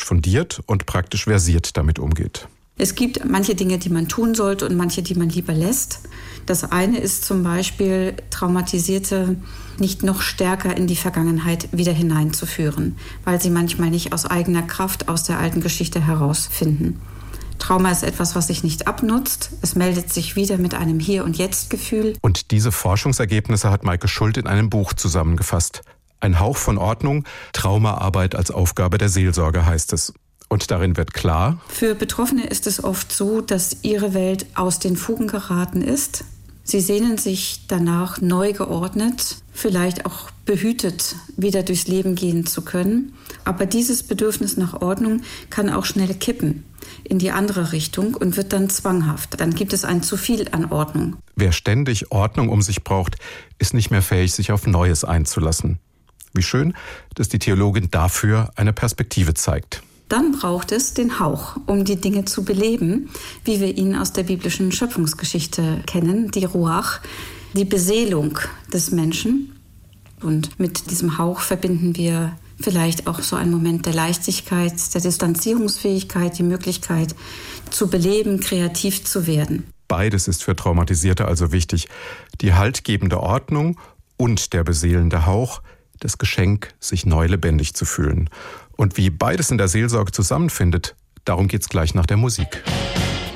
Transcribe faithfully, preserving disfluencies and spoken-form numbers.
fundiert und praktisch versiert damit umgeht. Es gibt manche Dinge, die man tun sollte und manche, die man lieber lässt. Das eine ist zum Beispiel, Traumatisierte nicht noch stärker in die Vergangenheit wieder hineinzuführen, weil sie manchmal nicht aus eigener Kraft aus der alten Geschichte herausfinden. Trauma ist etwas, was sich nicht abnutzt. Es meldet sich wieder mit einem Hier- und Jetzt-Gefühl. Und diese Forschungsergebnisse hat Maike Schult in einem Buch zusammengefasst. Ein Hauch von Ordnung, Traumaarbeit als Aufgabe der Seelsorge heißt es. Und darin wird klar: Für Betroffene ist es oft so, dass ihre Welt aus den Fugen geraten ist. Sie sehnen sich danach, neu geordnet, vielleicht auch behütet wieder durchs Leben gehen zu können. Aber dieses Bedürfnis nach Ordnung kann auch schnell kippen in die andere Richtung und wird dann zwanghaft. Dann gibt es ein zu viel an Ordnung. Wer ständig Ordnung um sich braucht, ist nicht mehr fähig, sich auf Neues einzulassen. Wie schön, dass die Theologin dafür eine Perspektive zeigt. Dann braucht es den Hauch, um die Dinge zu beleben, wie wir ihn aus der biblischen Schöpfungsgeschichte kennen, die Ruach, die Beseelung des Menschen. Und mit diesem Hauch verbinden wir vielleicht auch so einen Moment der Leichtigkeit, der Distanzierungsfähigkeit, die Möglichkeit zu beleben, kreativ zu werden. Beides ist für Traumatisierte also wichtig. Die haltgebende Ordnung und der beseelende Hauch, das Geschenk, sich neu lebendig zu fühlen. Und wie beides in der Seelsorge zusammenfindet, darum geht's gleich nach der Musik.